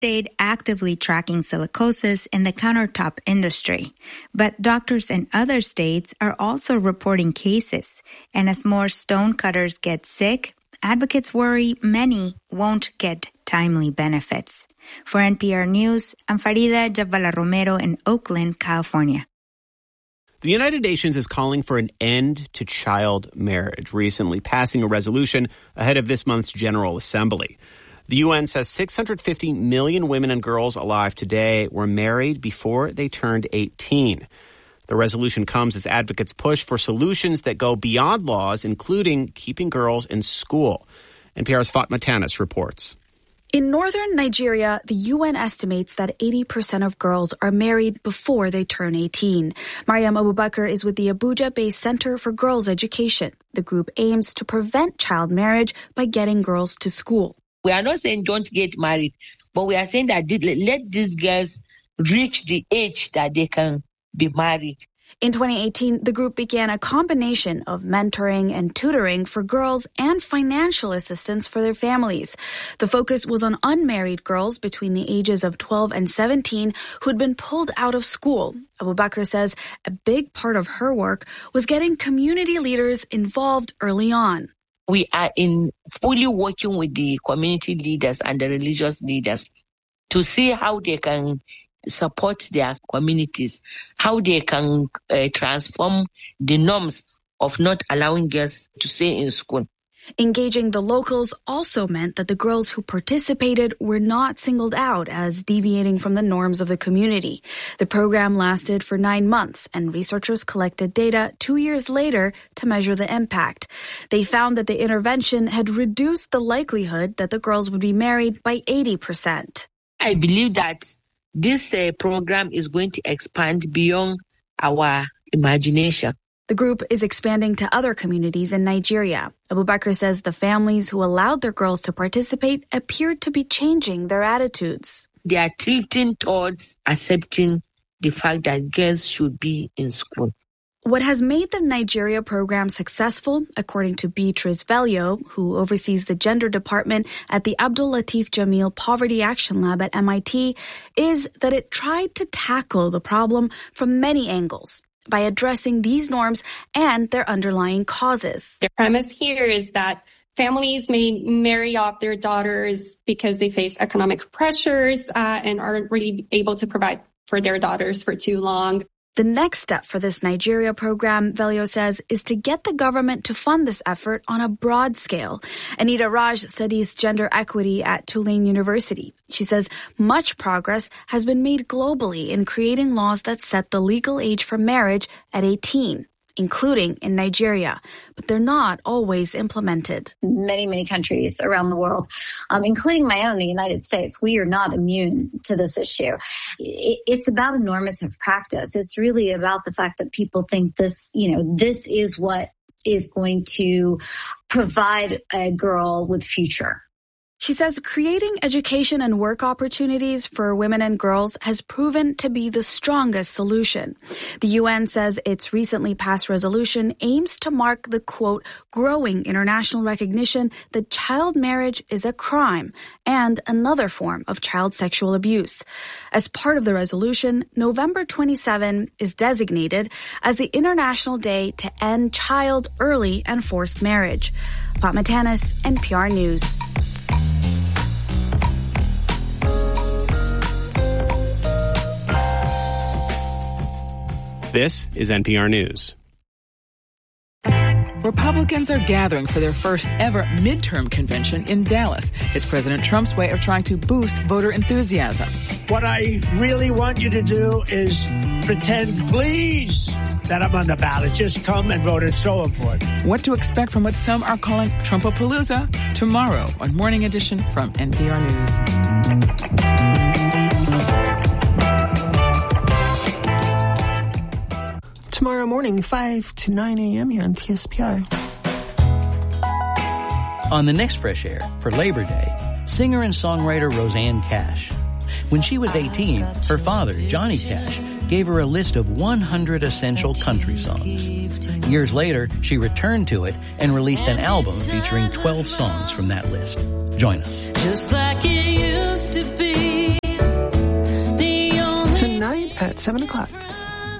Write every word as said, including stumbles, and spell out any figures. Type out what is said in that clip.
stayed actively tracking silicosis in the countertop industry. But doctors in other states are also reporting cases. And as more stonecutters get sick, advocates worry many won't get timely benefits. For N P R News, I'm Farida Jabvala Romero in Oakland, California. The United Nations is calling for an end to child marriage, recently passing a resolution ahead of this month's General Assembly. The U N says six hundred fifty million women and girls alive today were married before they turned eighteen. The resolution comes as advocates push for solutions that go beyond laws, including keeping girls in school. N P R's Fatma Tanis reports. In northern Nigeria, the U N estimates that eighty percent of girls are married before they turn eighteen. Mariam Abubakar is with the Abuja-based Center for Girls Education. The group aims to prevent child marriage by getting girls to school. We are not saying don't get married, but we are saying that let these girls reach the age that they can be married. In twenty eighteen, the group began a combination of mentoring and tutoring for girls and financial assistance for their families. The focus was on unmarried girls between the ages of twelve and seventeen who'd been pulled out of school. Abubakar says a big part of her work was getting community leaders involved early on. We are in fully working with the community leaders and the religious leaders to see how they can support their communities, how they can uh, transform the norms of not allowing girls to stay in school. Engaging the locals also meant that the girls who participated were not singled out as deviating from the norms of the community. The program lasted for nine months, and researchers collected data two years later to measure the impact. They found that the intervention had reduced the likelihood that the girls would be married by eighty percent. I believe that this uh, program is going to expand beyond our imagination. The group is expanding to other communities in Nigeria. Abubakar says the families who allowed their girls to participate appeared to be changing their attitudes. They are tilting towards accepting the fact that girls should be in school. What has made the Nigeria program successful, according to Beatrice Velio, who oversees the gender department at the Abdul Latif Jamil Poverty Action Lab at M I T, is that it tried to tackle the problem from many angles by addressing these norms and their underlying causes. The premise here is that families may marry off their daughters because they face economic pressures uh, and aren't really able to provide for their daughters for too long. The next step for this Nigeria program, Velio says, is to get the government to fund this effort on a broad scale. Anita Raj studies gender equity at Tulane University. She says much progress has been made globally in creating laws that set the legal age for marriage at eighteen. Including in Nigeria, but they're not always implemented. Many, many countries around the world, um, including my own, the United States, we are not immune to this issue. It, it's about a normative practice. It's really about the fact that people think this, you know, this is what is going to provide a girl with future. She says creating education and work opportunities for women and girls has proven to be the strongest solution. The U N says its recently passed resolution aims to mark the, quote, growing international recognition that child marriage is a crime and another form of child sexual abuse. As part of the resolution, November twenty-seventh is designated as the International Day to End Child, Early, and Forced Marriage. Fatma Tanis, N P R News. This is N P R News. Republicans are gathering for their first ever midterm convention in Dallas. It's President Trump's way of trying to boost voter enthusiasm. What I really want you to do is pretend, please, that I'm on the ballot. Just come and vote. It's so important. What to expect from what some are calling Trumpapalooza tomorrow on Morning Edition from N P R News. Tomorrow morning, five to nine a.m. here on T S P R. On the next Fresh Air, for Labor Day, singer and songwriter Rosanne Cash. When she was eighteen, her father, Johnny Cash, gave her a list of one hundred essential country songs. Years later, she returned to it and released an album featuring twelve songs from that list. Join us. Just like it used to be. tonight at seven o'clock.